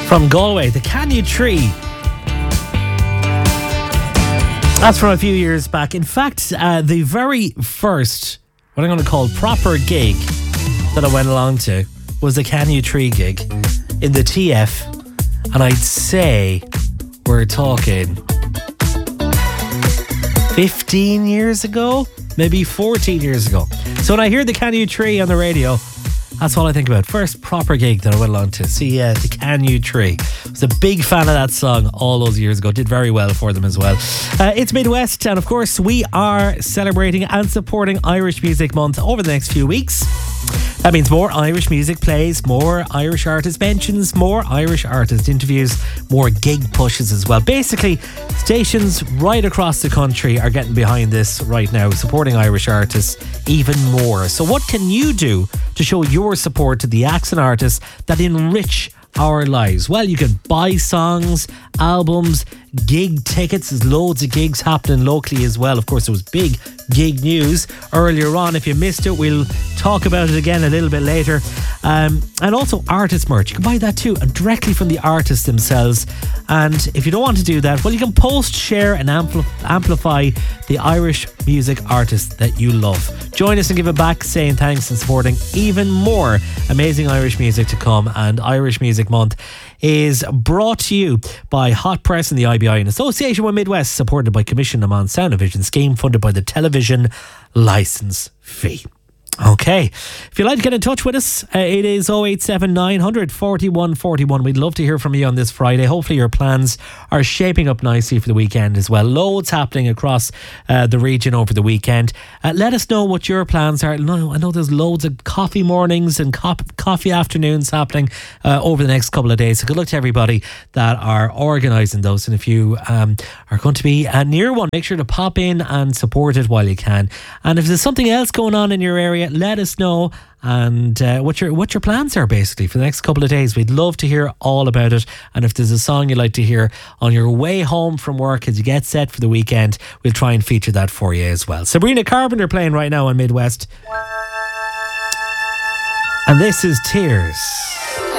From Galway, the Can You Tree. That's from a few years back. In fact, the very first, what I'm going to call proper gig that I went along to was the Can You Tree gig in the TF. And I'd say we're talking 15 years ago, maybe 14 years ago. So when I hear the Can You Tree on the radio, that's all I think about. First proper gig that I went along to. See, the Can You Tree. I was a big fan of that song all those years ago. Did very well for them as well. It's Midwest, and of course we are celebrating and supporting Irish Music Month over the next few weeks. That means more Irish music plays, more Irish artist mentions, more Irish artist interviews, more gig pushes as well. Basically, stations right across the country are getting behind this right now, supporting Irish artists even more. So what can you do to show your support to the acts and artists that enrich our lives? Well, you can buy songs, albums, gig tickets. There's loads of gigs happening locally as well. Of course, there was big gig news earlier on. If you missed it, we'll talk about it again a little bit later. And also artist merch. You can buy that too, directly from the artists themselves. And if you don't want to do that, well, you can post, share and amplify the Irish music artists that you love. Join us and give it back, saying thanks and supporting even more amazing Irish music to come. And Irish Music Month is brought to you by Hot Press and the IBI in association with Midwest, supported by Commission Amon Sound and Vision Scheme, funded by the Television Licence Fee. Okay, if you'd like to get in touch with us, it is 087 900 41 41. We'd love to hear from you on this Friday. Hopefully your plans are shaping up nicely for the weekend as well. Loads happening across the region over the weekend. Let us know what your plans are. I know there's loads of coffee mornings and coffee afternoons happening over the next couple of days. So good luck to everybody that are organising those. And if you are going to be near one, make sure to pop in and support it while you can. And if there's something else going on in your area, let us know, and what your plans are basically for the next couple of days. We'd love to hear all about it. And if there's a song you'd like to hear on your way home from work as you get set for the weekend, we'll try and feature that for you as well. Sabrina Carpenter playing right now on Midwest, and this is Tears.